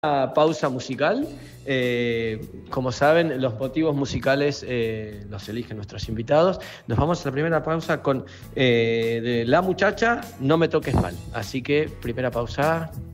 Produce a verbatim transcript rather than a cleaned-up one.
Pausa musical. Eh, como saben, los motivos musicales eh, los eligen nuestros invitados. Nos vamos a la primera pausa con eh, de La Muchacha, No me toques mal. Así que, primera pausa.